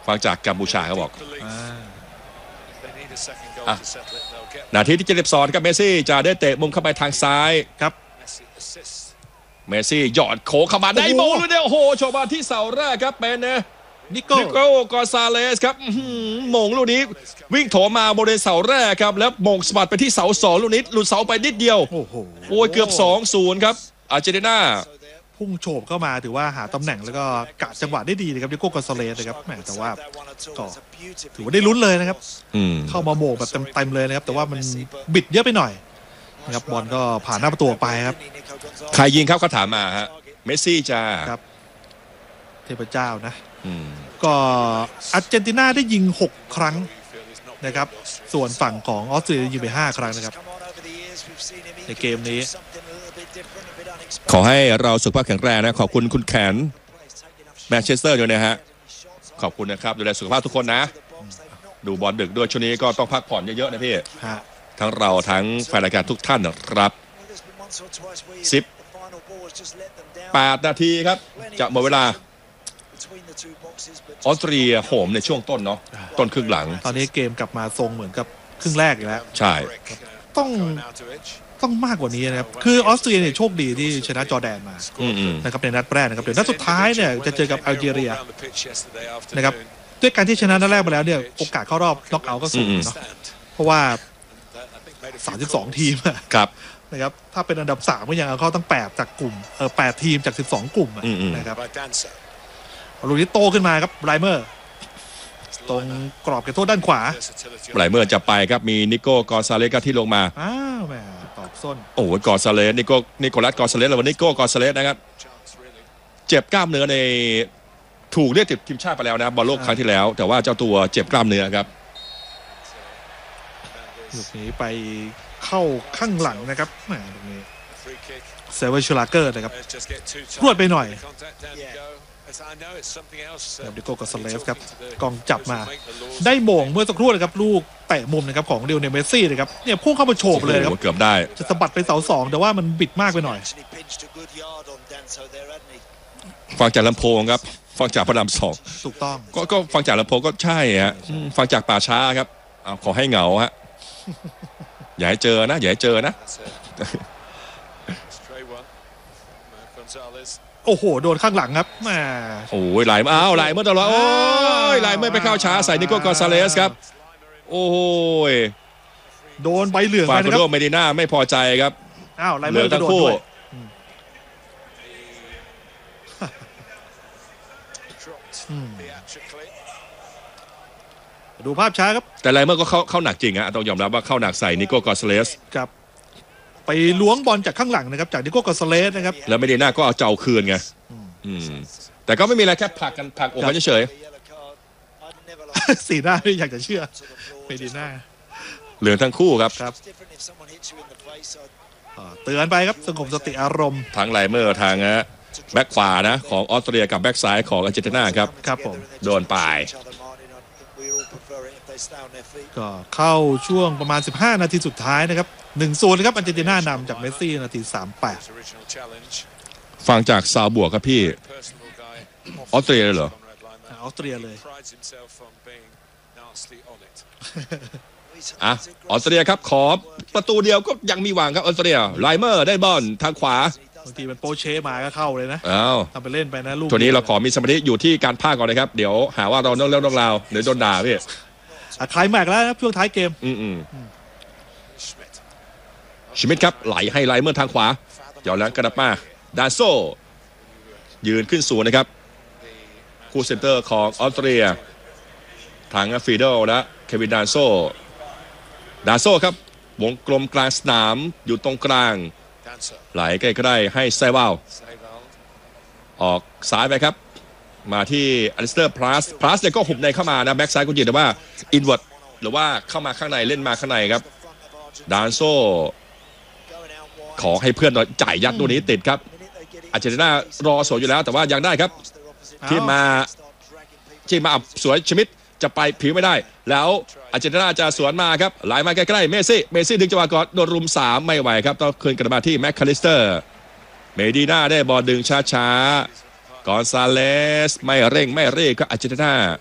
ฟังจากกัมพูชาเขาบอกนาทีที่72ครับเมสซี่จะได้เตะมุมเข้าไปทางซ้ายครับเมสซี่หยอดโขเข้ามาได้โมงเลยเนี่ยโอ้โหโชว์บอลที่เสาแรกครับเป็นนิโก้กอนซาเลสครับโมงลูกนี้วิ่งโถมาบริเวณเสาแรกครับแล้วโมงสะบัดไปที่เสา2ลูกนี้หลุดเสาไปนิดเดียวโอ้ยเกือบ 2-0 ครับอาร์เจนตินาพุ่งโฉบเข้ามาถือว่าหาตำแหน่งแล้วก็กะจังหวะได้ดีนะครับนิโก้กอนซาเลสนะครับแต่ว่าก็ถือว่าได้ลุ้นเลยนะครับเข้ามาโมงแบบเต็มเลยนะครับแต่ว่ามันบิดเยอะไปหน่อยนะครับบอลก็ผ่านหน้าประตูไปครับใครยิงครับเขาถามมาฮะเมสซี่จ้าครับเทพเจ้านะก็อาร์เจนตินาได้ยิง6ครั้งนะครับส่วนฝั่งของออสเตรเลียยิงไป5ครั้งนะครับในเกมนี้ขอให้เราสุขภาพแข็งแรงนะขอบคุณคุณแขนแมนเชสเตอร์ด้วยนะฮะขอบคุณนะครับดูแลสุขภาพทุกคนนะดูบอลดึกด้วยช่วงนี้ก็ต้องพักผ่อนเยอะๆนะพี่ทั้งเราทั้งแฟนรายการทุกท่านนะครับ18 นาทีครับจะหมดเวลาออสเตรเลียโหมในช่วงต้นเนาะต้นครึ่งหลังตอนนี้เกมกลับมาทรงเหมือนกับครึ่งแรกอีกแล้วใช่ต้องมากกว่านี้นะครับคือออสเตรเลียเนี่ยโชคดีที่ชนะจอร์แดนมานะครับในนัดแรกนะครับเดี๋ยวนัดสุดท้ายเนี่ยจะเจอกับแอลจีเรียนะครับด้วยการที่ชนะนัดแรกมาแล้วเนี่ยโอกาสเข้ารอบน็อกเอาท์ก็สูงเนาะเพราะว่า32ทีมครับนะครับถ้าเป็นอันดับ3ก็ยังเอาเข้าตั้ง8จากกลุ่ม8ทีมจาก12กลุ่มนะครับลูกนี้โตขึ้นมาครับไบรเมอร์ตรงกรอบเขตโทษด้านขวาไบรเมอร์จะไปครับมีนิโก้กอนซาเลสที่ลงมาแหมตอกส้นโอ้ยกอนซาเลสนิโคลัสกอนซาเลสหรือว่านิโก้กอนซาเลสนะครับเจ็บกล้ามเนื้อในถูกเรียกติดทีมชาติไปแล้วนะบอลโลกครั้งที่แล้วแต่ว่าเจ้าตัวเจ็บกล้ามเนื้อครับลูกนี้ไปเข้าข้างหลังนะครับแหมตรงนี้เซเวอร์ชูลาเกอร์นะครับรวดไปหน่อยดิโก้กอนซาเลสครับกองจับมาได้โมงเมื่อสักครู่นะครับลูกเตะมุมนะครับของลิโอเนล เมสซี่นะครับเนี่ยพุ่งเข้ามาโฉบเลยครับเกือบได้จะสะบัดไปเสา2แต่ว่ามันบิดมากไปหน่อยฟังจากลำโพงครับฟังจากพระราม2 ถูกต้องก็ฟังจากลำโพงก็ใช่ฮะฟังจากป่าช้าครับขอให้เหงาฮะอย่าให้เจอนะอย่าให้เจอนะโอ้โหโดนข้างหลังครับแหมโอ้ยไหลมาไหลเมื่อตลอดโอ้ยไหลเมื่อไปเข้าช้าใส่นิโก้กอนซาเลสครับโอ้ยโดนใบเหลืองไปนะครับฟาโดเมดิน่าไม่พอใจครับไหลเมื่อทั้งคู่ดูภาพช้าครับแต่ไหลเมื่อก็เข้าหนักจริงฮะต้องยอมรับว่าเข้าหนักใส่นิโก้กอนซาเลสครับไปล้วงบอลจากข้างหลังนะครับจากนิโก้กอนซาเลสนะครับแล้วเมดิน่าก็เอาเจ้าคืนไงแต่ก็ไม่มีอะไรแค่ผลักอกกันเฉยๆสีหน้าไม่อยากจะเชื่อเมดิน่าเหลืองทั้งคู่ครับเตือนไปครับสงบสติอารมณ์ทางไหลเมื่อทางแบ็คขวานะของออสเตรเลียกับแบ็คซ้ายของอาร์เจนตินาครับผมโดนปลายก็เข้าช่วงประมาณ15นาทีสุดท้ายนะครับ1-0นะครับอาร์เจนตินานำจากเมสซี่นาที38 ฟังจากซาวบวกครับพี่ออสเตรเลียเหรอออสเตรเลียเลยออสเตรเลียครับขอประตูเดียวก็ยังมีหวังครับออสเตรเลียไลเมอร์ได้บอลทางขวาบางทีมันโปเช่มาก็เข้าเลยนะทำไปเล่นไปนะลูกตัวนี้เราขอมีสมาธิอยู่ที่การพากย์ก่อนนะครับเดี๋ยวหาว่าเราเรื่องราวเดี๋ยวโดนด่าพี่คลายแม็กแล้วครับช่วงท้ายเกมชมิดครับไหลให้ไลเมอร์ทางขวาหย่อนแล้วกระดับมาดาโซยืนขึ้นสูงนะครับคู่เซนเตอร์ของออสเตรเลียทางฟีโดและเควินดาโซครับวงกลมกลางสนามอยู่ตรงกลางไหลใกล้ๆให้ไซวาลออกซ้ายไปครับมาที่อลิสเตอร์พลัสเนี่ยก็หุบในเข้ามานะแบ็กซ้ายคุณยินแต่ว่าอินเวิร์ดหรือว่าเข้ามาข้างในเล่นมาข้างในครับดานโซขอให้เพื่อนจ่ายยัดตัวนี้ติดครับอาร์เจนตินารอสวยอยู่แล้วแต่ว่ายังได้ครับที่มาสวยชมิดจะไปผิวไม่ได้แล้วอาร์เจนตินาจะสวนมาครับไหลมาใกล้ๆเมสซี่ดึงจังหวะก่อนโดนรุม3ไม่ไหวครับต้องคืนกลับมาที่แมคคาลิสเตอร์เมดิน่าได้บอลดึงช้าๆกอนซาเลสไม่เร่งไม่รีบก็อาร์เจนตินา